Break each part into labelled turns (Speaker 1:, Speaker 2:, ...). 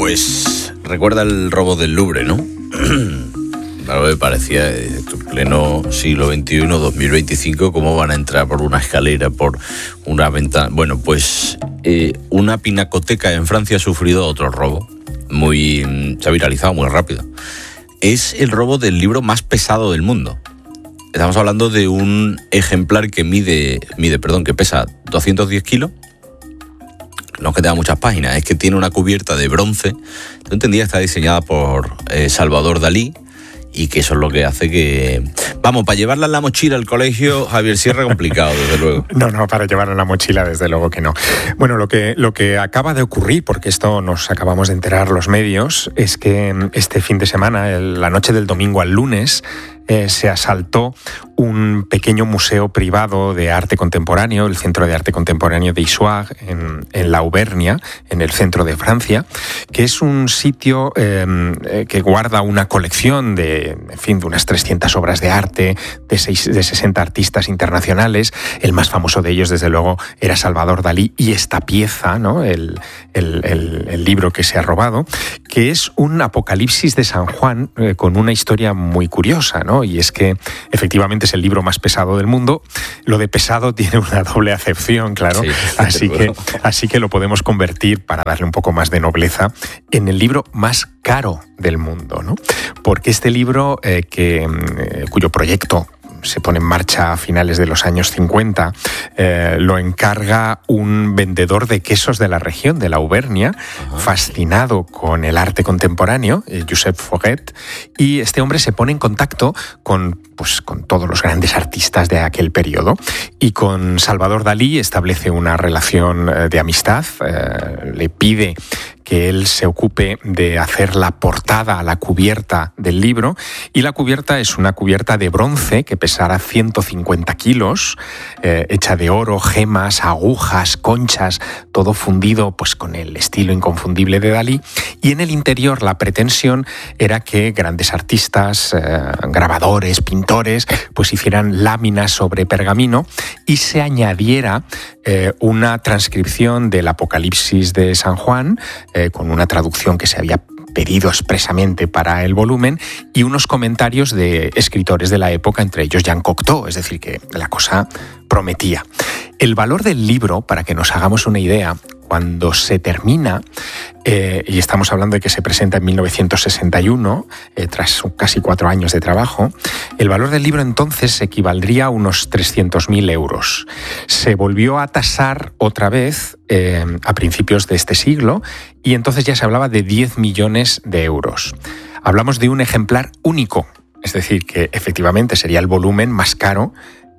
Speaker 1: Pues recuerda el robo del Louvre, ¿no? Claro, me parecía, en pleno siglo XXI, 2025, ¿cómo van a entrar por una escalera, por una ventana? Bueno, pues una pinacoteca en Francia ha sufrido otro robo. Se ha viralizado muy rápido. Es el robo del libro más pesado del mundo. Estamos hablando de un ejemplar que que pesa 210 kilos. No es que tenga muchas páginas, es que tiene una cubierta de bronce. Yo entendía que está diseñada por Salvador Dalí, y que eso es lo que hace que... Vamos, para llevarla en la mochila al colegio, Javier Sierra, complicado, desde luego.
Speaker 2: No, para llevarla en la mochila, desde luego que no. Bueno, lo que acaba de ocurrir, porque esto nos acabamos de enterar los medios, es que este fin de semana, la noche del domingo al lunes, se asaltó un pequeño museo privado de arte contemporáneo, el Centro de Arte Contemporáneo de Issoire, en la Auvernia, en el centro de Francia, que es un sitio que guarda una colección de unas 300 obras de arte, de 60 artistas internacionales. El más famoso de ellos, desde luego, era Salvador Dalí, y esta pieza, ¿no? el libro que se ha robado, que es un Apocalipsis de San Juan con una historia muy curiosa, ¿no? Y es que efectivamente es el libro más pesado del mundo. Lo de pesado tiene una doble acepción, claro, sí, así que lo podemos convertir, para darle un poco más de nobleza, en el libro más caro del mundo, ¿no? Porque este libro, cuyo proyecto se pone en marcha a finales de los años 50, lo encarga un vendedor de quesos de la región, de la Auvernia, fascinado con el arte contemporáneo, Josep Foguet, y este hombre se pone en contacto con todos los grandes artistas de aquel periodo, y con Salvador Dalí establece una relación de amistad. Le pide que él se ocupe de hacer la portada, la cubierta del libro, y la cubierta es una cubierta de bronce que pesará 150 kilos, hecha de oro, gemas, agujas, conchas, todo fundido con el estilo inconfundible de Dalí, y en el interior la pretensión era que grandes artistas, grabadores, pintores, hicieran láminas sobre pergamino y se añadiera una transcripción del Apocalipsis de San Juan, con una traducción que se había pedido expresamente para el volumen, y unos comentarios de escritores de la época, entre ellos Jean Cocteau, es decir, que la cosa prometía. El valor del libro, para que nos hagamos una idea, cuando se termina, y estamos hablando de que se presenta en 1961, tras casi 4 años de trabajo, el valor del libro entonces equivaldría a unos 300.000 euros. Se volvió a tasar otra vez a principios de este siglo, y entonces ya se hablaba de 10 millones de euros. Hablamos de un ejemplar único, es decir, que efectivamente sería el volumen más caro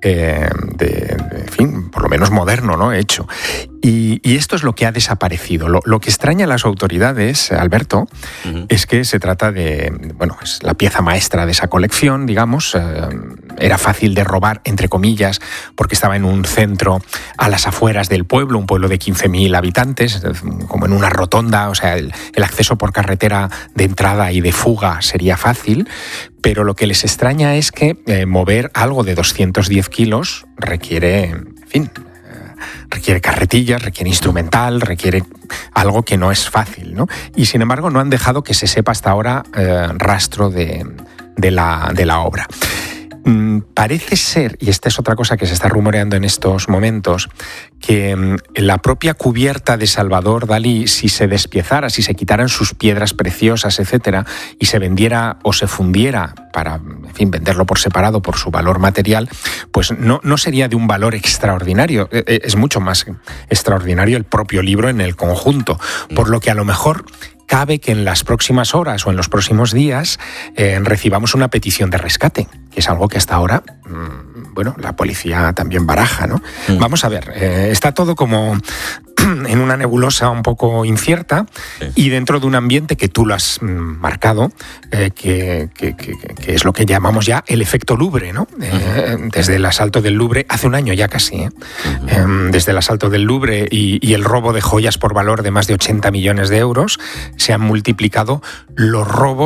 Speaker 2: por lo menos moderno, ¿no? Hecho. Y esto es lo que ha desaparecido. Lo que extraña a las autoridades, Alberto, es que se trata de, es la pieza maestra de esa colección, digamos. Era fácil de robar, entre comillas, porque estaba en un centro a las afueras del pueblo, un pueblo de 15.000 habitantes, como en una rotonda, o sea, el acceso por carretera de entrada y de fuga sería fácil, pero lo que les extraña es que mover algo de 210 kilos requiere, requiere carretillas, requiere instrumental, requiere algo que no es fácil, ¿no? Y sin embargo no han dejado que se sepa hasta ahora rastro de la obra. Parece ser, y esta es otra cosa que se está rumoreando en estos momentos, que la propia cubierta de Salvador Dalí, si se despiezara, si se quitaran sus piedras preciosas, etcétera, y se vendiera o se fundiera para, venderlo por separado por su valor material, pues no sería de un valor extraordinario. Es mucho más extraordinario el propio libro en el conjunto, por lo que a lo mejor cabe que en las próximas horas o en los próximos días recibamos una petición de rescate, que es algo que hasta ahora, la policía también baraja, ¿no? Vamos a ver, está todo como en una nebulosa un poco incierta, y dentro de un ambiente que tú lo has marcado, que es lo que llamamos ya el efecto Louvre, ¿no? Desde el asalto del Louvre, hace un año ya casi, desde el asalto del Louvre y el robo de joyas por valor de más de 80 millones de euros, se han multiplicado los robos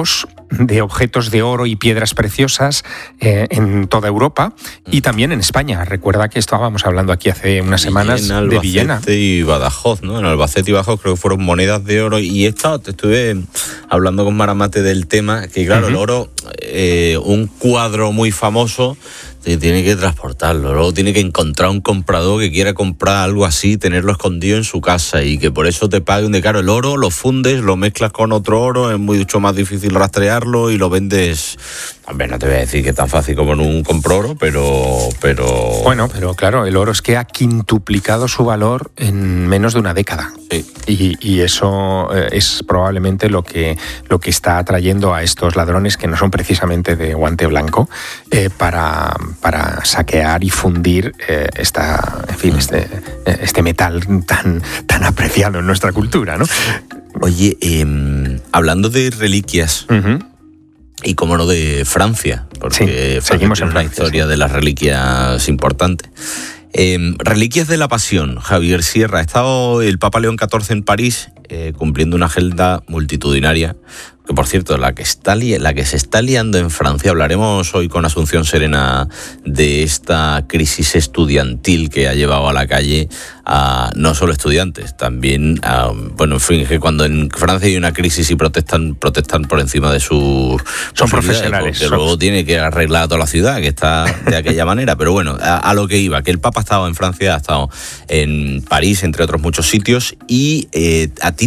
Speaker 2: de objetos de oro y piedras preciosas en toda Europa y también en España. Recuerda que estábamos hablando aquí hace unas semanas de Villena.
Speaker 1: Albacete y Badajoz, ¿no? En Albacete y Badajoz creo que fueron monedas de oro y estuve hablando con Maramate del tema, que claro, el oro, un cuadro muy famoso, tiene que transportarlo, luego tiene que encontrar un comprador que quiera comprar algo así, tenerlo escondido en su casa y que por eso te paguen de caro. El oro lo fundes, lo mezclas con otro oro, es mucho más difícil rastrearlo y lo vendes. Hombre, no te voy a decir que es tan fácil como en un compro oro, pero...
Speaker 2: Bueno, pero claro, el oro es que ha quintuplicado su valor en menos de una década.
Speaker 1: Sí.
Speaker 2: Y eso es probablemente lo que está atrayendo a estos ladrones, que no son precisamente de guante blanco, para saquear y fundir este metal tan apreciado en nuestra cultura, ¿no?
Speaker 1: Oye, hablando de reliquias... Y como no, de Francia, porque
Speaker 2: sí, seguimos en Francia,
Speaker 1: una historia de las reliquias importante. Reliquias de la Pasión, Javier Sierra. Ha estado el Papa León XIV en París cumpliendo una agenda multitudinaria, que por cierto, la que se está liando en Francia. Hablaremos hoy con Asunción Serena de esta crisis estudiantil que ha llevado a la calle a no solo estudiantes, también en fin, que cuando en Francia hay una crisis y protestan por encima de sus...
Speaker 2: Son profesionales.
Speaker 1: Porque luego tiene que arreglar a toda la ciudad, que está de aquella manera. Pero bueno, a lo que iba, que el Papa ha estado en Francia, ha estado en París, entre otros muchos sitios, y a ti